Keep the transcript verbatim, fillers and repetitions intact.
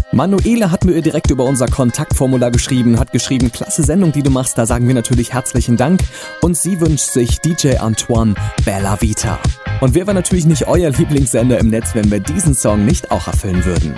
Manuela hat mir direkt über unser Kontaktformular geschrieben, hat geschrieben, klasse Sendung, die du machst, da sagen wir natürlich herzlichen Dank. Und sie wünscht sich D J Antoine, Bella Vita. Und wir wären natürlich nicht euer Lieblingssender im Netz, wenn wir diesen Song nicht auch erfüllen würden.